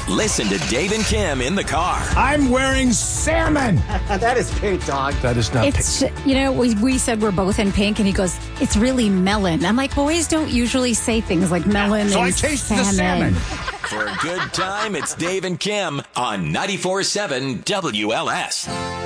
Listen to Dave and Kim in the car. I'm wearing salmon. That is pink, dog. That is not It's, pink. you know, we said we're both in pink, and he goes, it's really melon. I'm like, boys don't usually say things like melon So and I tasted the salmon. For a good time, it's Dave and Kim on 94.7 WLS.